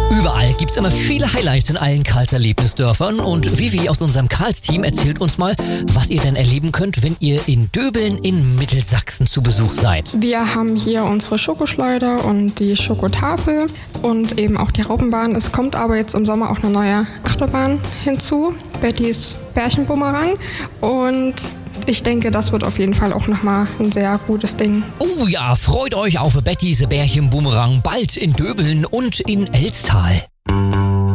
Überall gibt's immer viele Highlights in allen Karlser Erlebnisdörfern und Vivi aus unserem Karls-Team erzählt uns mal, was ihr denn erleben könnt, wenn ihr in Döbeln in Mittelsachsen zu Besuch seid. Wir haben hier unsere Schokoschleuder und die Schokotafel und eben auch die Raupenbahn. Es kommt aber jetzt im Sommer auch eine neue Achterbahn hinzu, Bettys Bärchenbumerang, und ich denke, das wird auf jeden Fall auch nochmal ein sehr gutes Ding. Oh ja, freut euch auf Bettys Bärchenbumerang bald in Döbeln und in Elstal.